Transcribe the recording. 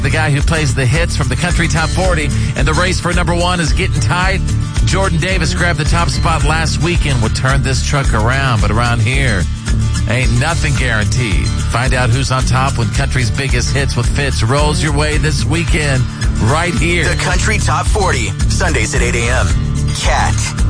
the guy who plays the hits from the Country Top 40, and the race for number one is getting tight. Jordan Davis grabbed the top spot last weekend, will turn this truck around, but around here, ain't nothing guaranteed. Find out who's on top when country's biggest hits with Fitz rolls your way this weekend, right here. The Country Top 40, Sundays at 8 a.m. Cat.